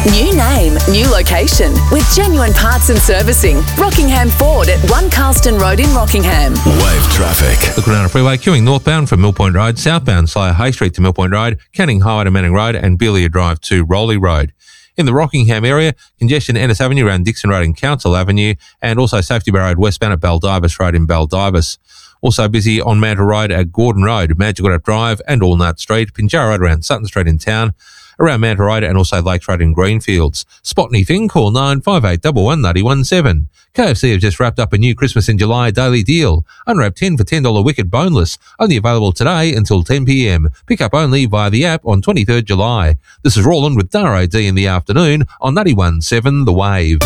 New name, new location with genuine parts and servicing. Rockingham Ford at 1 Carlston Road in Rockingham. Wave traffic. The Corona Freeway queuing northbound from Mill Point Road, southbound Slayer Hay Street to Mill Point Road, Canning Highway to Manning Road and Belia Drive to Rowley Road. In the Rockingham area, congestion Ennis Avenue around Dixon Road and Council Avenue, and also Safety Bar Road westbound at Baldivis Road in Baldivis. Also busy on Mantle Road at Gordon Road, Madgett Drive and Allnut Street, Pinjarra Road around Sutton Street in town, around Mantle Road and also Lakes Road in Greenfields. Spot anything, call 958 11917. KFC have just wrapped up a new Christmas in July daily deal. Unwrap 10 for $10 Wicked Boneless. Only available today until 10pm. Pick up only via the app on 23rd July. This is Roland with Dara AD in the afternoon on 91.7 The Wave.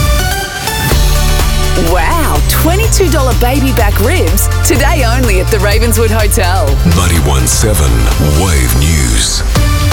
Wow, $22 baby back ribs. Today only at the Ravenswood Hotel. 91.7 Wave News.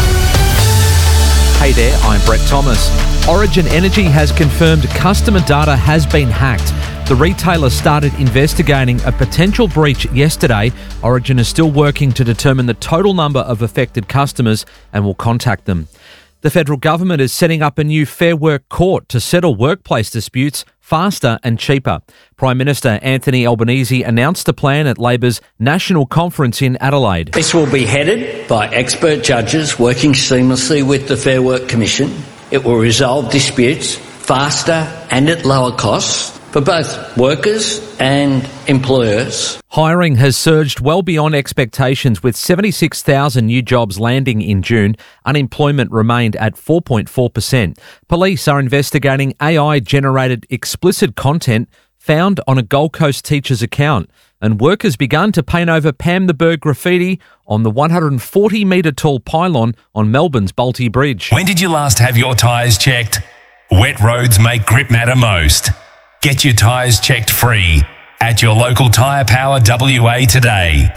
Hey there, I'm Brett Thomas. Origin Energy has confirmed customer data has been hacked. The retailer started investigating a potential breach yesterday. Origin is still working to determine the total number of affected customers and will contact them. The federal government is setting up a new Fair Work court to settle workplace disputes faster and cheaper. Prime Minister Anthony Albanese announced the plan at Labor's National Conference in Adelaide. This will be headed by expert judges working seamlessly with the Fair Work Commission. It will resolve disputes faster and at lower costs for both workers and employers. Hiring has surged well beyond expectations, with 76,000 new jobs landing in June. Unemployment remained at 4.4%. Police are investigating AI-generated explicit content found on a Gold Coast teacher's account. And work has begun to paint over Pam the Bird graffiti on the 140-metre tall pylon on Melbourne's Balti Bridge. When did you last have your tyres checked? Wet roads make grip matter most. Get your tyres checked free at your local Tyre Power WA today.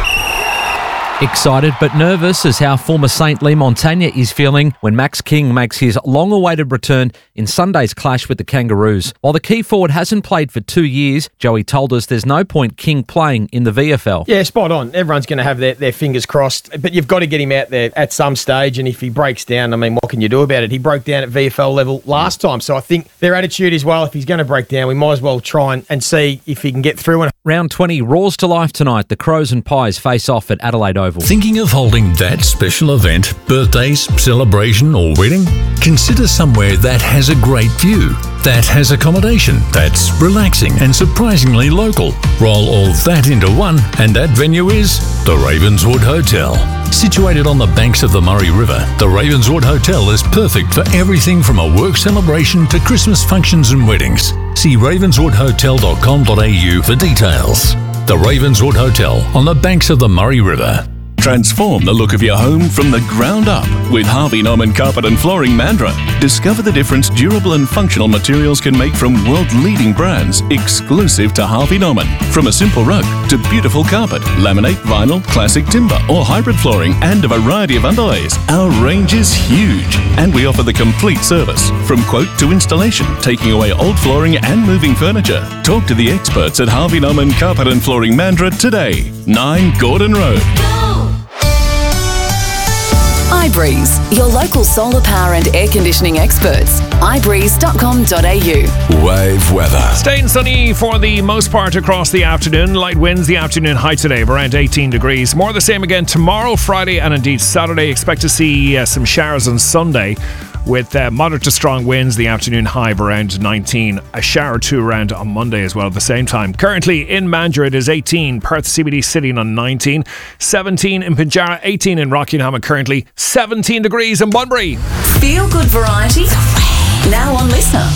Excited but nervous is how former Saint Lee Montagna is feeling when Max King makes his long-awaited return in Sunday's clash with the Kangaroos. While the key forward hasn't played for 2 years, Joey told us there's no point King playing in the VFL. Yeah, spot on. Everyone's going to have their fingers crossed, but you've got to get him out there at some stage, and if he breaks down, I mean, what can you do about it? He broke down at VFL level last time, so I think their attitude is, well, if he's going to break down, we might as well try and see if he can get through. Round 20 roars to life tonight. The Crows and Pies face off at Adelaide Oval. Thinking of holding that special event, birthdays, celebration or wedding? Consider somewhere that has a great view, that has accommodation, that's relaxing and surprisingly local. Roll all that into one, and that venue is the Ravenswood Hotel. Situated on the banks of the Murray River, the Ravenswood Hotel is perfect for everything from a work celebration to Christmas functions and weddings. See ravenswoodhotel.com.au for details. The Ravenswood Hotel on the banks of the Murray River. Transform the look of your home from the ground up with Harvey Norman Carpet and Flooring Mandurah. Discover the difference durable and functional materials can make from world-leading brands exclusive to Harvey Norman. From a simple rug to beautiful carpet, laminate, vinyl, classic timber or hybrid flooring and a variety of underlays. Our range is huge and we offer the complete service from quote to installation, taking away old flooring and moving furniture. Talk to the experts at Harvey Norman Carpet and Flooring Mandurah today. 9 Gordon Road. iBreeze, your local solar power and air conditioning experts. ibreeze.com.au. Wave weather. Staying sunny for the most part across the afternoon. Light winds, the afternoon high today of around 18 degrees. More the same again tomorrow, Friday and indeed Saturday. Expect to see some showers on Sunday with moderate to strong winds, the afternoon high of around 19. A shower or two around on Monday as well at the same time. Currently in Mandurah it is 18, Perth CBD sitting on 19, 17 in Pinjarra, 18 in Rockingham and currently 17 degrees in Bunbury. Feel good variety now on Listener.